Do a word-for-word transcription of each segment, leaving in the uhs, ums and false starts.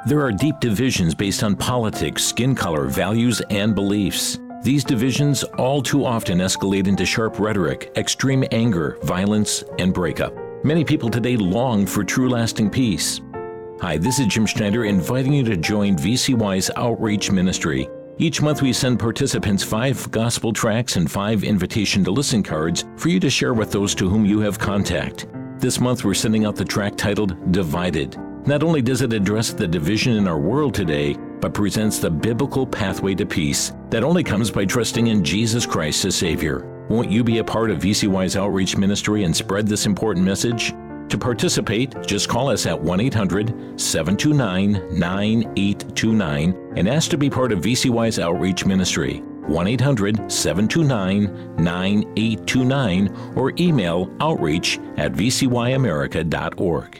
There are deep divisions based on politics, skin color, values, and beliefs. These divisions all too often escalate into sharp rhetoric, extreme anger, violence, and breakup. Many people today long for true lasting peace. Hi, this is Jim Schneider inviting you to join V C Y's Outreach Ministry. Each month we send participants five gospel tracts and five invitation to listen cards for you to share with those to whom you have contact. This month we're sending out the tract titled Divided. Not only does it address the division in our world today, but presents the biblical pathway to peace that only comes by trusting in Jesus Christ as Savior. Won't you be a part of V C Y's Outreach Ministry and spread this important message? To participate, just call us at one eight hundred, seven two nine, nine eight two nine and ask to be part of V C Y's Outreach Ministry. one eight hundred, seven two nine, nine eight two nine or email outreach at v c y america dot org.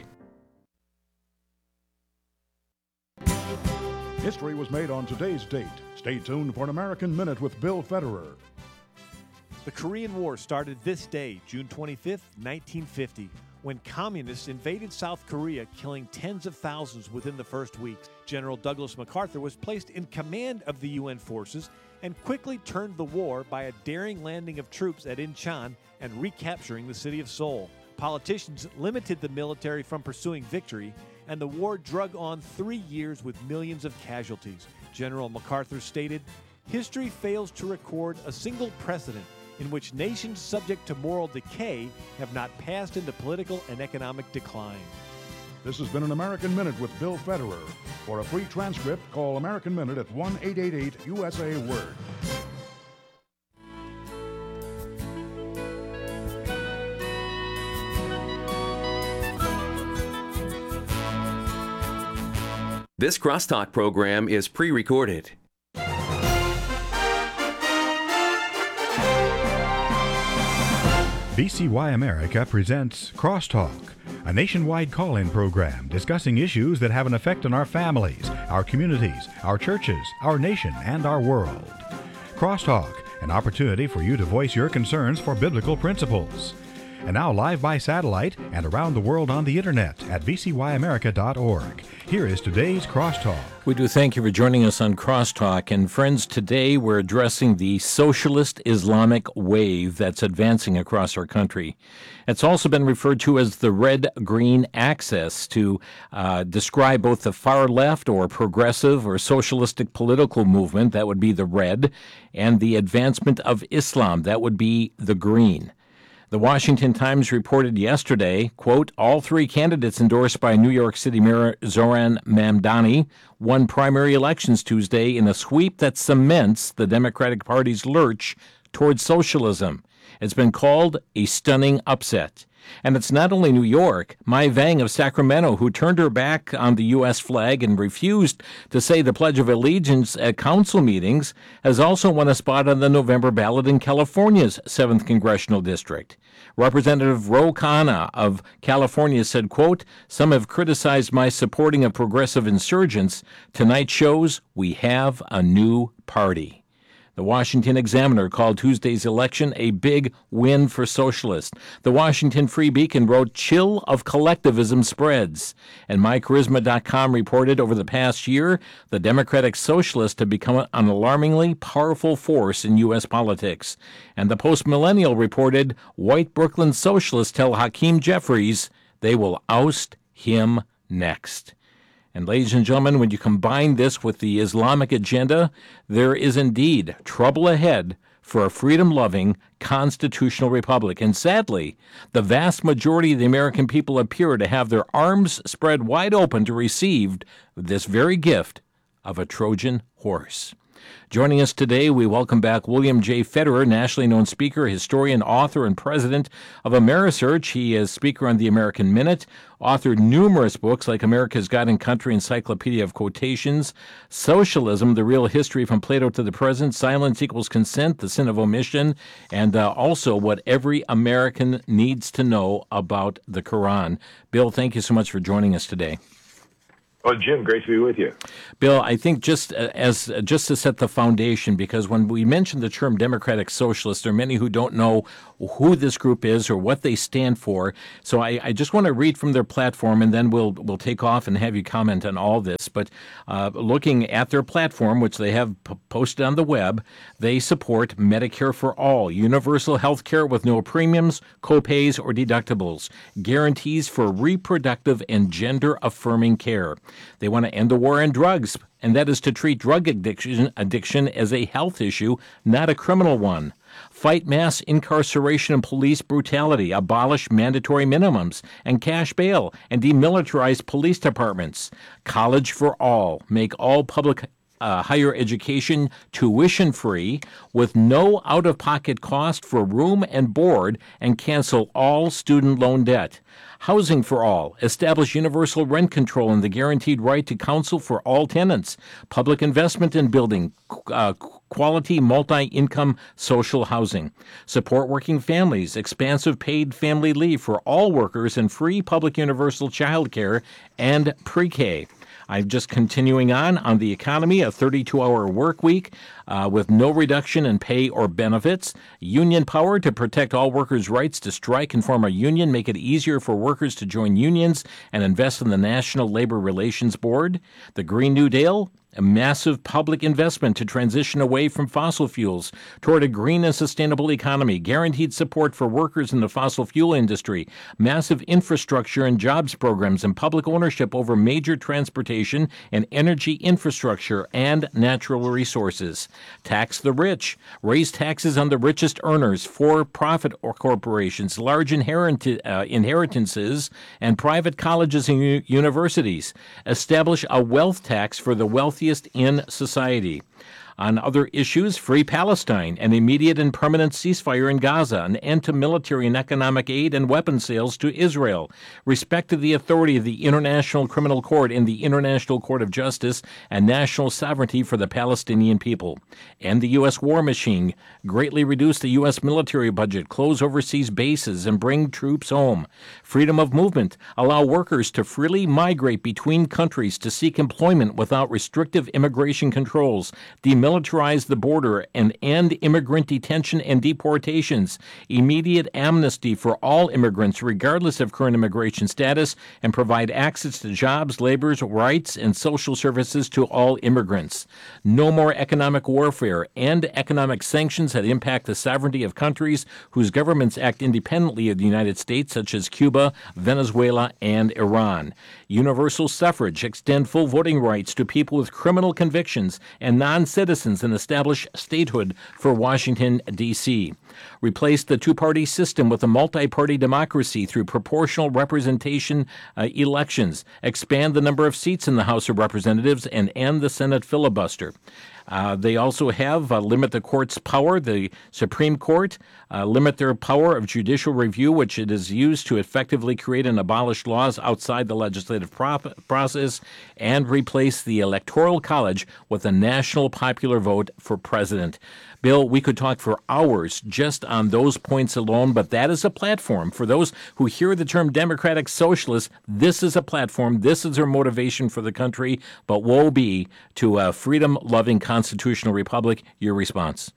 History was made on today's date. Stay tuned for an American Minute with Bill Federer. The Korean War started this day, June twenty-fifth, nineteen fifty, when communists invaded South Korea, killing tens of thousands within the first weeks. General Douglas MacArthur was placed in command of the U N forces and quickly turned the war by a daring landing of troops at Incheon and recapturing the city of Seoul. Politicians limited the military from pursuing victory, and the war drug on three years with millions of casualties. General MacArthur stated, "History fails to record a single precedent in which nations subject to moral decay have not passed into political and economic decline." This has been an American Minute with Bill Federer. For a free transcript, call American Minute at one eight eight eight U S A Word. This Crosstalk program is pre-recorded. V C Y America presents Crosstalk, a nationwide call-in program discussing issues that have an effect on our families, our communities, our churches, our nation, and our world. Crosstalk, an opportunity for you to voice your concerns for biblical principles. And now live by satellite and around the world on the internet at v c y america dot org. Here is today's Crosstalk. We do thank you for joining us on Crosstalk. And friends, today we're addressing the socialist Islamic wave that's advancing across our country. It's also been referred to as the red-green axis to uh, describe both the far left or progressive or socialistic political movement, that would be the red, and the advancement of Islam, that would be the green. The Washington Times reported yesterday, quote, all three candidates endorsed by New York City Mayor Zohran Mamdani won primary elections Tuesday in a sweep that cements the Democratic Party's lurch towards socialism. It's been called a stunning upset. And it's not only New York. Mai Vang of Sacramento, who turned her back on the U S flag and refused to say the Pledge of Allegiance at council meetings, has also won a spot on the November ballot in California's seventh Congressional District. Representative Ro Khanna of California said, quote, some have criticized my supporting of progressive insurgents. Tonight shows we have a new party. The Washington Examiner called Tuesday's election a big win for socialists. The Washington Free Beacon wrote, chill of collectivism spreads. And my charisma dot com reported over the past year, the Democratic Socialists have become an alarmingly powerful force in U S politics. And the Post-Millennial reported, white Brooklyn socialists tell Hakeem Jeffries they will oust him next. And ladies and gentlemen, when you combine this with the Islamic agenda, there is indeed trouble ahead for a freedom-loving constitutional republic. And sadly, the vast majority of the American people appear to have their arms spread wide open to receive this very gift of a Trojan horse. Joining us today, we welcome back William J. Federer, nationally known speaker, historian, author, and president of Amerisearch. He is speaker on the American Minute, authored numerous books like America's God and Country, Encyclopedia of Quotations, Socialism, The Real History from Plato to the Present, Silence Equals Consent, The Sin of Omission, and uh, also What Every American Needs to Know About the Quran. Bill, thank you so much for joining us today. Oh, Jim, great to be with you. Bill, I think just as just to set the foundation, because when we mention the term Democratic Socialist, there are many who don't know who this group is or what they stand for. So I, I just want to read from their platform, and then we'll we'll take off and have you comment on all this. but uh, looking at their platform, which they have p- posted on the web, they support Medicare for all, universal health care with no premiums, copays, or deductibles, guarantees for reproductive and gender-affirming care. They want to end the war on drugs, and that is to treat drug addiction, addiction as a health issue, not a criminal one. Fight mass incarceration and police brutality, abolish mandatory minimums and cash bail, and demilitarize police departments. College for all, make all public uh, higher education tuition-free with no out-of-pocket cost for room and board, and cancel all student loan debt. Housing for all, establish universal rent control and the guaranteed right to counsel for all tenants. Public investment in building uh, quality multi-income social housing. Support working families, expansive paid family leave for all workers, and free public universal child care and pre-K. I'm just continuing on on the economy, a thirty-two hour work week uh, with no reduction in pay or benefits. Union power to protect all workers' rights to strike and form a union, make it easier for workers to join unions and invest in the National Labor Relations Board. The Green New Deal, a massive public investment to transition away from fossil fuels toward a green and sustainable economy, guaranteed support for workers in the fossil fuel industry, massive infrastructure and jobs programs, and public ownership over major transportation and energy infrastructure and natural resources. Tax the rich, raise taxes on the richest earners, for-profit or corporations, large inherit- uh, inheritances, and private colleges and u- universities. Establish a wealth tax for the wealthiest in society. On other issues, free Palestine, an immediate and permanent ceasefire in Gaza, an end to military and economic aid and weapon sales to Israel, respect to the authority of the International Criminal Court and the International Court of Justice, and national sovereignty for the Palestinian people. And the U S war machine, greatly reduce the U S military budget, close overseas bases, and bring troops home. Freedom of movement, allow workers to freely migrate between countries to seek employment without restrictive immigration controls. Demilitarize the border and end immigrant detention and deportations. Immediate amnesty for all immigrants, regardless of current immigration status, and provide access to jobs, labor rights, and social services to all immigrants. No more economic warfare. End economic sanctions that impact the sovereignty of countries whose governments act independently of the United States, such as Cuba, Venezuela, and Iran. Universal suffrage, extend full voting rights to people with criminal convictions and non-citizens, and establish statehood for Washington, D C. Replace the two-party system with a multi-party democracy through proportional representation uh, elections. Expand the number of seats in the House of Representatives and end the Senate filibuster. Uh, they also have uh, limit the court's power, the Supreme Court, uh, limit their power of judicial review, which it is used to effectively create and abolish laws outside the legislative pro- process, and replace the Electoral College with a national popular vote for president. Bill, we could talk for hours just on those points alone, but that is a platform. For those who hear the term democratic socialist, this is a platform. This is their motivation for the country. But woe be to a freedom-loving constitutional republic. Your response?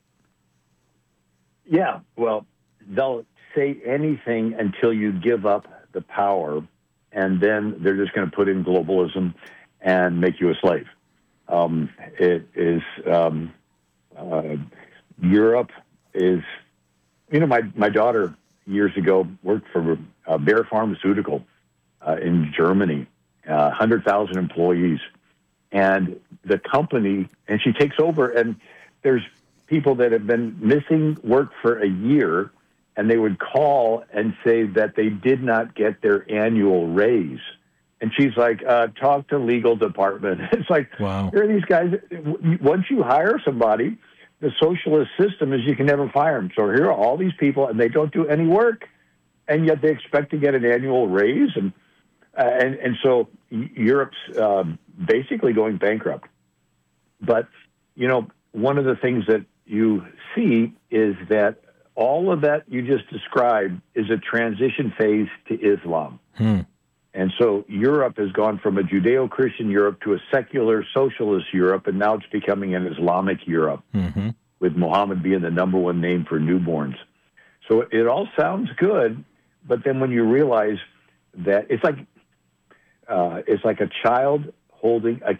Yeah, well, they'll say anything until you give up the power, and then they're just going to put in globalism and make you a slave. Um, it is... Um, uh, Europe is, you know, my, my daughter years ago worked for uh, Bayer Pharmaceutical uh, in Germany, uh, one hundred thousand employees. And the company, and she takes over, and there's people that have been missing work for a year, and they would call and say that they did not get their annual raise. And she's like, uh, talk to legal department. It's like, wow. Here are these guys. Once you hire somebody, the socialist system is you can never fire them. So here are all these people, and they don't do any work, and yet they expect to get an annual raise. And uh, and, and so Europe's uh, basically going bankrupt. But, you know, one of the things that you see is that all of that you just described is a transition phase to Islam. Hmm. And so Europe has gone from a Judeo-Christian Europe to a secular socialist Europe, and now it's becoming an Islamic Europe, mm-hmm. with Muhammad being the number one name for newborns. So it all sounds good, but then when you realize that it's like uh, it's like a child holding a